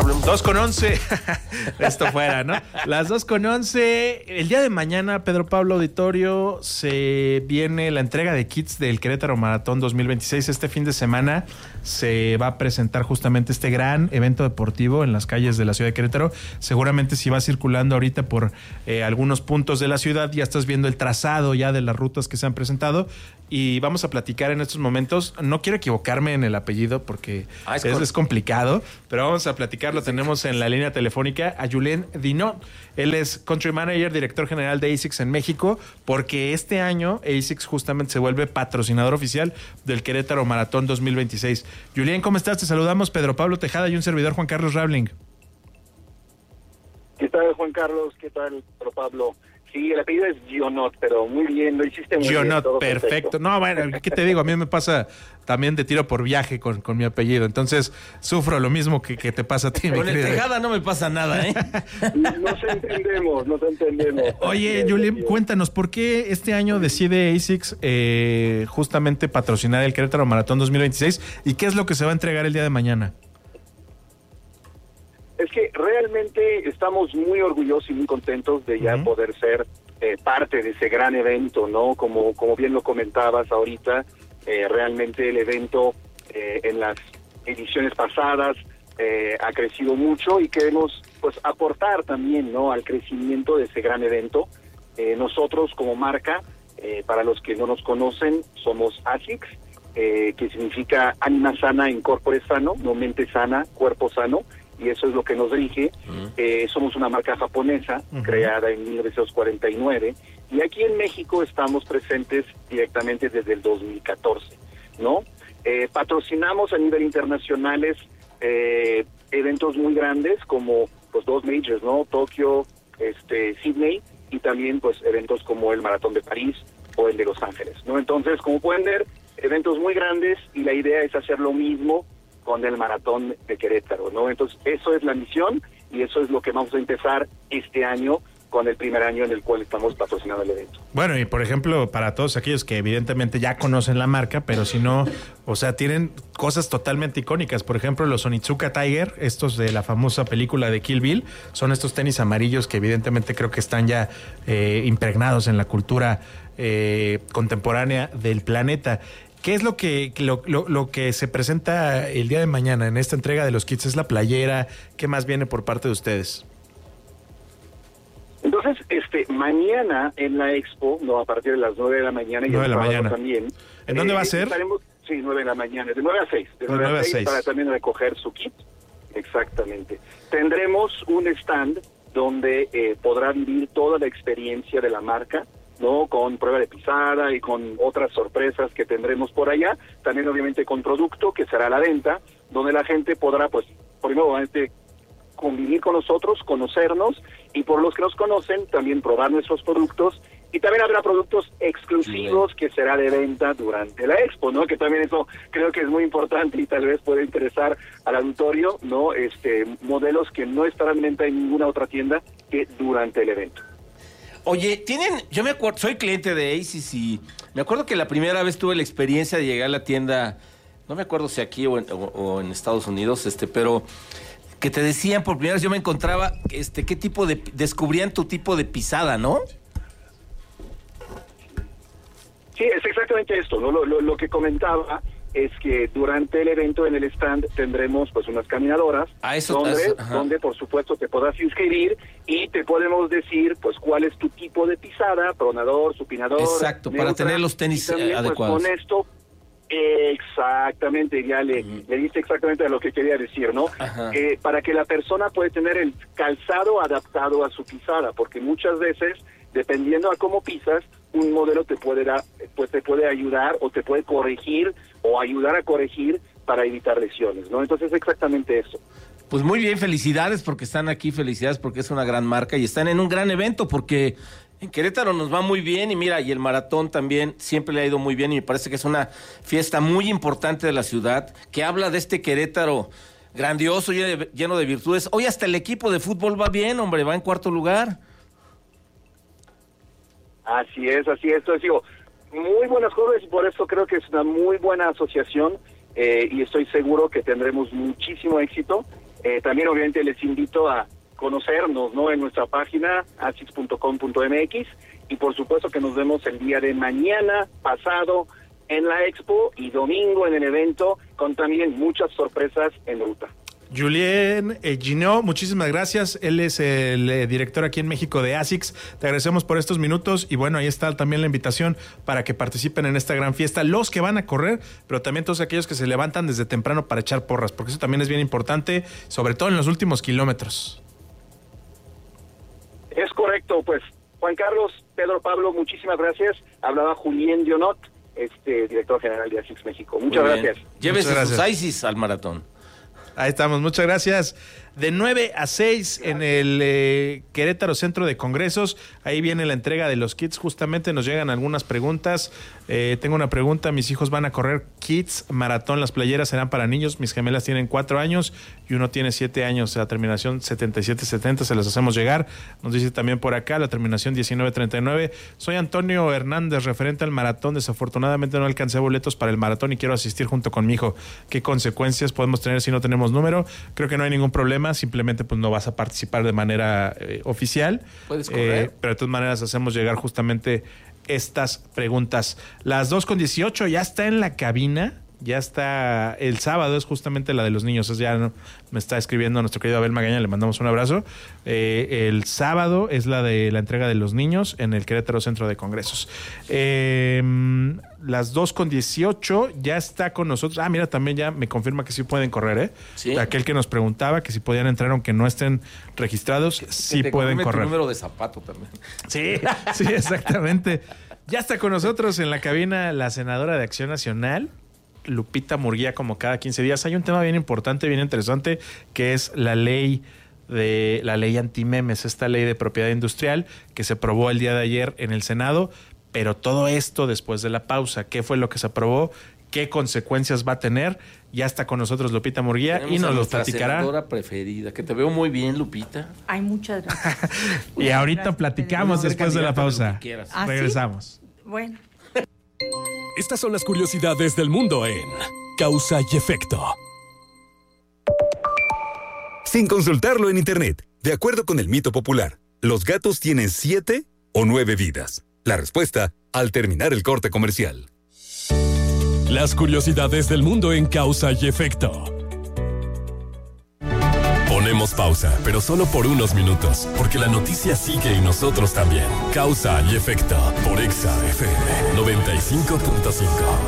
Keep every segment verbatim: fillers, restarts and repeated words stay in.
problem. dos con once. Esto fuera, ¿no? Las dos con once. El día de mañana, Pedro Pablo Auditorio, se viene la entrega de kits del Querétaro Maratón dos mil veintiséis. Este fin de semana se va a presentar justamente este gran evento deportivo en las calles de la ciudad de Querétaro. Seguramente si vas circulando ahorita por eh, algunos puntos de la ciudad, ya estás viendo el trazado ya de las rutas que se han presentado. Y vamos a platicar en estos momentos. No quiero equivocarme en el apellido porque ah, es, es, es complicado, pero vamos a platicar. Lo tenemos en la línea telefónica a Julien Dinot. Él es Country Manager, director general de ASICS en México, porque este año ASICS justamente se vuelve patrocinador oficial del Querétaro Maratón dos mil veintiséis. Julien, ¿cómo estás? Te saludamos Pedro Pablo Tejada y un servidor, Juan Carlos Raveling. ¿Qué tal, Juan Carlos? ¿Qué tal, Pedro Pablo? Sí, el apellido es Gionot, pero muy bien, lo hiciste muy Gionot, bien. Todo perfecto. perfecto. No, bueno, ¿qué te digo? A mí me pasa también de tiro por viaje con, con mi apellido, entonces sufro lo mismo que, que te pasa a ti. Con el Tejada no me pasa nada, ¿eh? Nos entendemos, nos entendemos. Oye, Julien, cuéntanos, ¿por qué este año decide ASICS eh, justamente patrocinar el Querétaro Maratón dos mil veintiséis y qué es lo que se va a entregar el día de mañana? Es que realmente estamos muy orgullosos y muy contentos de ya uh-huh. poder ser eh, parte de ese gran evento, ¿no? Como como bien lo comentabas ahorita, eh, realmente el evento eh, en las ediciones pasadas eh, ha crecido mucho y queremos pues aportar también, ¿no? Al crecimiento de ese gran evento. Eh, nosotros como marca, eh, para los que no nos conocen, somos ASICS, eh, que significa Anima Sana in Corpore Sano, no mente sana, cuerpo sano. Y eso es lo que nos rige. Uh-huh. Eh, somos una marca japonesa, uh-huh. creada en mil novecientos cuarenta y nueve, y aquí en México estamos presentes directamente desde el dos mil catorce, ¿no? Eh, patrocinamos a nivel internacionales eh, eventos muy grandes como pues dos majors, ¿no? Tokio, este, Sydney, y también pues eventos como el Maratón de París o el de Los Ángeles, ¿no? Entonces, como pueden ver, eventos muy grandes y la idea es hacer lo mismo con el Maratón de Querétaro, ¿no? Entonces, eso es la misión y eso es lo que vamos a empezar este año con el primer año en el cual estamos patrocinando el evento. Bueno, y por ejemplo, para todos aquellos que evidentemente ya conocen la marca, pero si no, o sea, tienen cosas totalmente icónicas. Por ejemplo, los Onitsuka Tiger, estos de la famosa película de Kill Bill, son estos tenis amarillos que evidentemente creo que están ya eh, impregnados en la cultura eh, contemporánea del planeta. ¿Qué es lo que lo, lo, lo que se presenta el día de mañana en esta entrega de los kits? ¿Es la playera? ¿Qué más viene por parte de ustedes? Entonces, este mañana en la expo, no, a partir de las nueve de la mañana y nueve de la mañana también. ¿En dónde eh, va a ser? Estaremos, sí, nueve de la mañana, de nueve a seis. De nueve a seis para también recoger su kit. Exactamente. Tendremos un stand donde eh, podrá vivir toda la experiencia de la marca, ¿no? Con prueba de pisada y con otras sorpresas que tendremos por allá, también obviamente con producto que será a la venta, donde la gente podrá, pues, primero obviamente convivir con nosotros, conocernos, y por los que nos conocen, también probar nuestros productos, y también habrá productos exclusivos que será de venta durante la expo, ¿no? Que también eso creo que es muy importante y tal vez puede interesar al auditorio, ¿no? Este, modelos que no estarán en venta en ninguna otra tienda que durante el evento. Oye, tienen, yo me acuerdo, soy cliente de ASICS y me acuerdo que la primera vez tuve la experiencia de llegar a la tienda, no me acuerdo si aquí o en, o, o en Estados Unidos, este, pero que te decían por primera vez, yo me encontraba, este, qué tipo de, descubrían tu tipo de pisada, ¿no? Sí, es exactamente esto, ¿no? Lo, lo, lo que comentaba es que durante el evento en el stand tendremos pues unas caminadoras ah, eso, donde, eso, donde por supuesto te podrás inscribir y te podemos decir pues cuál es tu tipo de pisada, pronador, supinador. Exacto, neutra, para tener los tenis también, adecuados. Pues, con esto, exactamente, ya le, uh-huh. le diste exactamente a lo que quería decir, ¿no? Eh, para que la persona pueda tener el calzado adaptado a su pisada, porque muchas veces, dependiendo a cómo pisas, un modelo te puede dar, pues te puede ayudar o te puede corregir o ayudar a corregir para evitar lesiones, ¿no? Entonces, exactamente eso. Pues muy bien, felicidades porque están aquí, felicidades porque es una gran marca y están en un gran evento porque en Querétaro nos va muy bien y mira, y el maratón también siempre le ha ido muy bien y me parece que es una fiesta muy importante de la ciudad que habla de este Querétaro grandioso, lleno de, lleno de virtudes. Hoy hasta el equipo de fútbol va bien, hombre, va en cuarto lugar. Así es, así es. Entonces digo, muy buenas cosas y por eso creo que es una muy buena asociación eh, y estoy seguro que tendremos muchísimo éxito Eh, también obviamente les invito a conocernos, ¿no?, en nuestra página asics punto com punto m x, y por supuesto que nos vemos el día de mañana, pasado en la Expo, y domingo en el evento, con también muchas sorpresas en ruta. Julien eh, Ginot, muchísimas gracias. Él es el eh, director aquí en México de ASICS. Te agradecemos por estos minutos y bueno, ahí está también la invitación para que participen en esta gran fiesta. Los que van a correr, pero también todos aquellos que se levantan desde temprano para echar porras, porque eso también es bien importante, sobre todo en los últimos kilómetros. Es correcto, pues Juan Carlos, Pedro Pablo, muchísimas gracias. Hablaba Julien Ginot, este director general de ASICS México. Muchas gracias. Llévese Muchas sus gracias. ISIS al maratón. Ahí estamos, muchas gracias. De nueve a seis en el eh, Querétaro Centro de Congresos. Ahí viene la entrega de los kits. Justamente nos llegan algunas preguntas. Eh, tengo una pregunta. Mis hijos van a correr kits maratón. Las playeras serán para niños. Mis gemelas tienen cuatro años y uno tiene siete años. La terminación setenta y siete setenta se las hacemos llegar. Nos dice también por acá la terminación diecinueve treinta y nueve. Soy Antonio Hernández, referente al maratón. Desafortunadamente no alcancé boletos para el maratón y quiero asistir junto con mi hijo. ¿Qué consecuencias podemos tener si no tenemos número? Creo que no hay ningún problema. Simplemente pues no vas a participar de manera eh, oficial. Puedes correr. Eh, pero de todas maneras hacemos llegar justamente estas preguntas. Las dos con dieciocho ya está en la cabina. Ya está, el sábado es justamente la de los niños. Es ya no, me está escribiendo nuestro querido Abel Magaña, le mandamos un abrazo. Eh, el sábado es la de la entrega de los niños en el Querétaro Centro de Congresos. Eh, las dos con dieciocho ya está con nosotros. Ah, mira, también ya me confirma que sí pueden correr, ¿eh? ¿Sí? Aquel que nos preguntaba que si podían entrar aunque no estén registrados, sí Te pueden confirme correr. Tu número de zapato también. Sí, sí, exactamente. Ya está con nosotros en la cabina la senadora de Acción Nacional, Lupita Murguía, como cada quince días. Hay un tema bien importante, bien interesante, que es la ley de la ley antimemes, esta ley de propiedad industrial que se aprobó el día de ayer en el Senado, pero todo esto después de la pausa. ¿Qué fue lo que se aprobó? ¿Qué consecuencias va a tener? Ya está con nosotros Lupita Murguía Tenemos y nos a lo nuestra platicará. senadora preferida, que te veo muy bien, Lupita. Ay, muchas gracias. Y ahorita Gracias, platicamos Pedro. después de la Candidata, lo pausa. que quieras. ¿Ah, sí? Regresamos. Bueno. Estas son las curiosidades del mundo en Causa y Efecto. Sin consultarlo en internet, de acuerdo con el mito popular, ¿los gatos tienen siete o nueve vidas? La respuesta al terminar el corte comercial. Las curiosidades del mundo en Causa y Efecto. Ponemos pausa, pero solo por unos minutos, porque la noticia sigue y nosotros también. Causa y Efecto, por Exa F M noventa y cinco punto cinco.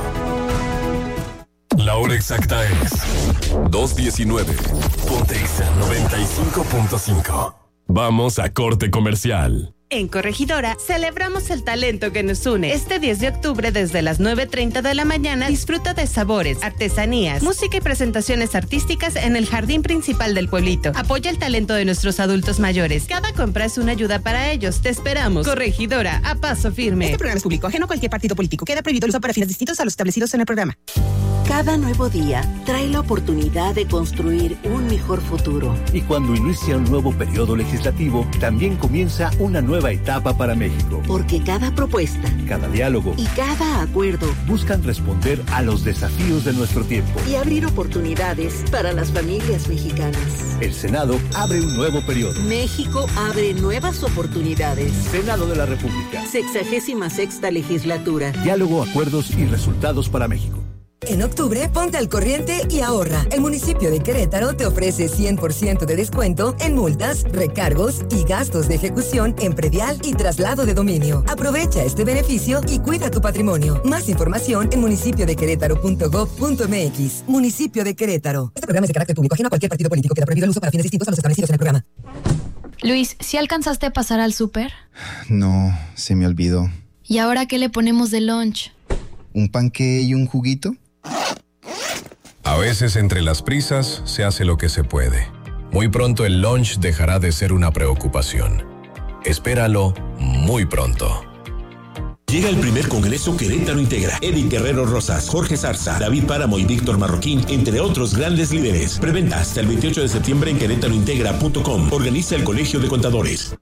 La hora exacta es dos diecinueve. Ponte Exa noventa y cinco punto cinco. Vamos a corte comercial. En Corregidora celebramos el talento que nos une. Este diez de octubre desde las nueve treinta de la mañana disfruta de sabores, artesanías, música y presentaciones artísticas en el jardín principal del pueblito. Apoya el talento de nuestros adultos mayores. Cada compra es una ayuda para ellos. Te esperamos. Corregidora, a paso firme. Este programa es público, ajeno a cualquier partido político. Queda prohibido el uso para fines distintos a los establecidos en el programa. Cada nuevo día trae la oportunidad de construir un mejor futuro. Y cuando inicia un nuevo periodo legislativo, también comienza una nueva etapa para México. Porque cada propuesta, cada diálogo y cada acuerdo buscan responder a los desafíos de nuestro tiempo y abrir oportunidades para las familias mexicanas. El Senado abre un nuevo periodo. México abre nuevas oportunidades. Senado de la República. Sexagésima sexta legislatura. Diálogo, acuerdos y resultados para México. En octubre, ponte al corriente y ahorra. El municipio de Querétaro te ofrece cien por ciento de descuento en multas, recargos y gastos de ejecución en predial y traslado de dominio. Aprovecha este beneficio y cuida tu patrimonio. Más información en municipio de querétaro punto gob punto m x. Municipio de Querétaro. Este programa es de carácter público, ajeno a cualquier partido político. Queda prohibido el uso para fines distintos a los establecidos en el programa. Luis, ¿sí alcanzaste a pasar al súper? No, se me olvidó. ¿Y ahora qué le ponemos de lunch? ¿Un panqué y un juguito? A veces entre las prisas se hace lo que se puede. Muy pronto el lunch dejará de ser una preocupación. Espéralo muy pronto. Llega el primer Congreso Querétaro Integra. Edith Guerrero Rosas, Jorge Zarza, David Páramo y Víctor Marroquín, entre otros grandes líderes. Preventa hasta el veintiocho de septiembre en querétaro integra punto com. Organiza el Colegio de Contadores.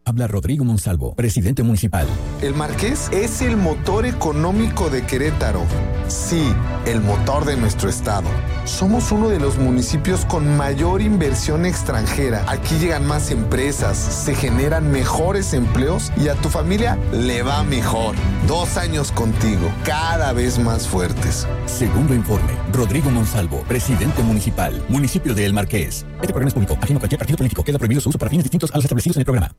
Habla Rodrigo Monsalvo, presidente municipal. El Marqués es el motor económico de Querétaro. Sí, el motor de nuestro estado. Somos uno de los municipios con mayor inversión extranjera. Aquí llegan más empresas, se generan mejores empleos y a tu familia le va mejor. Dos años contigo, cada vez más fuertes. Segundo informe, Rodrigo Monsalvo, presidente municipal, municipio de El Marqués. Este programa es público, ajeno a cualquier partido político. Queda prohibido su uso para fines distintos a los establecidos en el programa.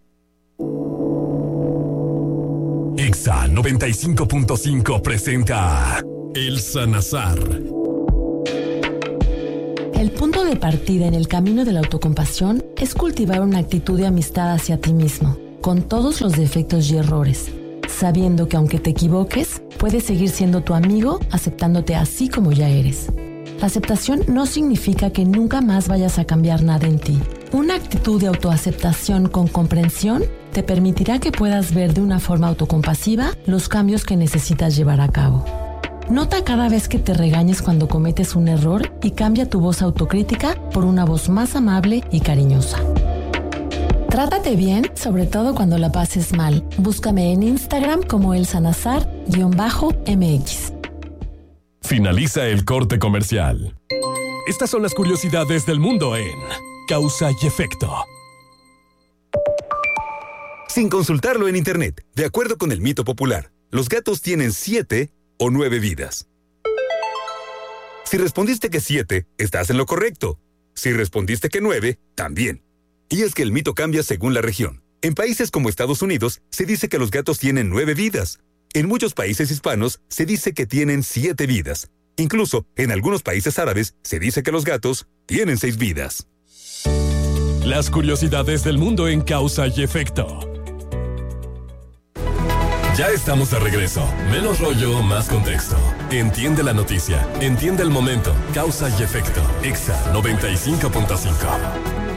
Exa noventa y cinco punto cinco presenta El Sanazar. El punto de partida en el camino de la autocompasión es cultivar una actitud de amistad hacia ti mismo, con todos los defectos y errores, sabiendo que aunque te equivoques, puedes seguir siendo tu amigo, aceptándote así como ya eres. La aceptación no significa que nunca más vayas a cambiar nada en ti. Una actitud de autoaceptación con comprensión te permitirá que puedas ver de una forma autocompasiva los cambios que necesitas llevar a cabo. Nota cada vez que te regañes cuando cometes un error y cambia tu voz autocrítica por una voz más amable y cariñosa. Trátate bien, sobre todo cuando la pases mal. Búscame en Instagram como El Sanazar-M X. Finaliza el corte comercial. Estas son las curiosidades del mundo en Causa y Efecto. Sin consultarlo en internet, de acuerdo con el mito popular, los gatos tienen siete o nueve vidas. Si respondiste que siete, estás en lo correcto. Si respondiste que nueve, también. Y es que el mito cambia según la región. En países como Estados Unidos, se dice que los gatos tienen nueve vidas. En muchos países hispanos, se dice que tienen siete vidas. Incluso, en algunos países árabes, se dice que los gatos tienen seis vidas. Las curiosidades del mundo en Causa y Efecto. Ya estamos de regreso. Menos rollo, más contexto. Entiende la noticia. Entiende el momento. Causa y Efecto. Exa noventa y cinco punto cinco.